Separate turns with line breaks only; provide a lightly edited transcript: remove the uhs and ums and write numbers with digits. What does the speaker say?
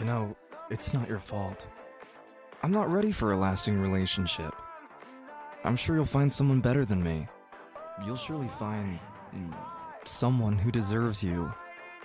No, it's not your fault. I'm not ready for a lasting relationship. I'm sure you'll find someone better than me. You'll surely find someone who deserves you.